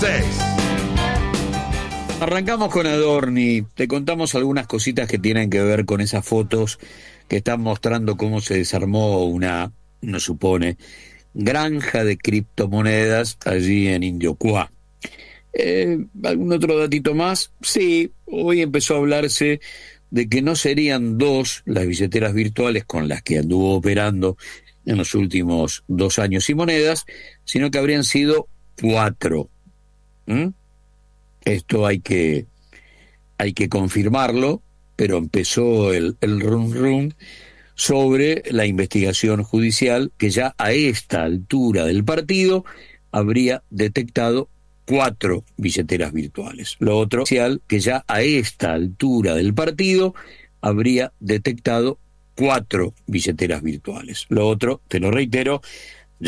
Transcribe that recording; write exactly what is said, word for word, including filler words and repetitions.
seis. Arrancamos con Adorni, te contamos algunas cositas que tienen que ver con esas fotos que están mostrando cómo se desarmó una, uno supone, granja de criptomonedas allí en Indiocuá. Eh, ¿Algún otro datito más? Sí, hoy empezó a hablarse de que no serían dos las billeteras virtuales con las que anduvo operando en los últimos dos años y monedas, sino que habrían sido cuatro. ¿Mm? Esto hay que, hay que confirmarlo, pero empezó el, el rum rum sobre la investigación judicial que ya a esta altura del partido habría detectado cuatro billeteras virtuales. Lo otro, que ya a esta altura del partido habría detectado cuatro billeteras virtuales. Lo otro, te lo reitero,